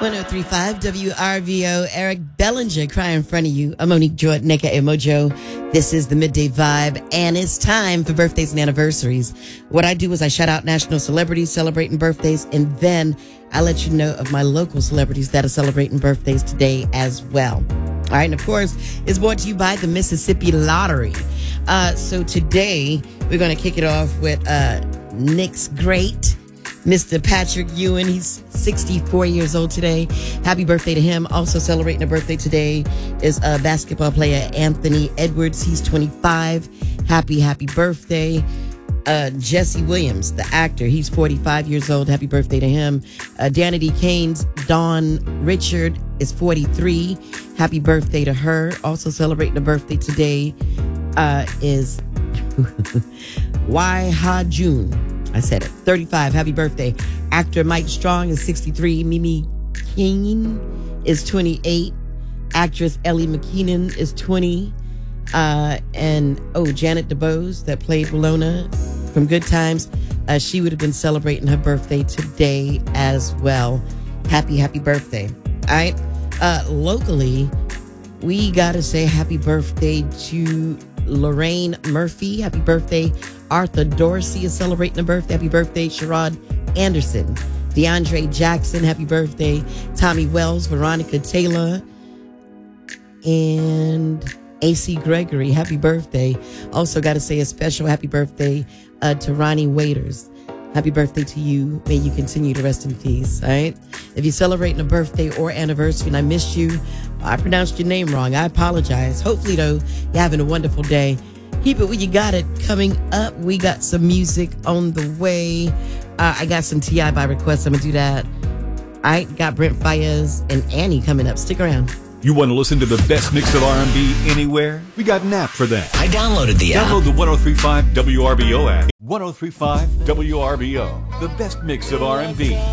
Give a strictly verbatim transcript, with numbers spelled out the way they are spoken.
three point five W R V O. Eric Bellinger crying in front of you. I'm Monique Jordan, aka Mojo. This is the Midday Vibe, and it's time for birthdays and anniversaries. What I do is I shout out national celebrities celebrating birthdays, and then I let you know of my local celebrities that are celebrating birthdays today as well. All right, and of course, it's brought to you by the Mississippi Lottery. Uh, so today, we're going to kick it off with uh, Knicks great, Mister Patrick Ewing. He's sixty-four years old today. Happy birthday to him. Also celebrating a birthday today is uh, basketball player Anthony Edwards. He's twenty-five. Happy, happy birthday. Uh, Jesse Williams, the actor, he's forty-five years old. Happy birthday to him. Uh, Danity Kane's Dawn Richard is forty-three. Happy birthday to her. Also celebrating a birthday today uh, is Wai Ha Jun. I said it. thirty-five. Happy birthday. Actor Mike Strong is sixty-three. Mimi King is twenty-eight. Actress Ellie McKinnon is twenty. Uh, and, oh, Janet DeBose that played Bologna from Good Times. Uh, she would have been celebrating her birthday today as well. Happy, happy birthday. All right. Uh, locally, we got to say happy birthday to Lorraine Murphy. Happy birthday. Arthur Dorsey is celebrating a birthday. Happy birthday. Sherrod Anderson. DeAndre Jackson. Happy birthday. Tommy Wells. Veronica Taylor. And A C Gregory. Happy birthday. Also got to say a special happy birthday uh, to Ronnie Waiters. Happy birthday to you. May you continue to rest in peace. All right. If you're celebrating a birthday or anniversary and I missed you, I pronounced your name wrong, I apologize. Hopefully, though, you're having a wonderful day. Keep it where you got it. Coming up, we got some music on the way. Uh, I got some T I by request. I'm going to do that. I got Brent Fayez and Annie coming up. Stick around. You want to listen to the best mix of R and B anywhere? We got an app for that. I downloaded the app. Download the one oh three point five W R B O app. one oh three point five W R B O. The best mix of R and B.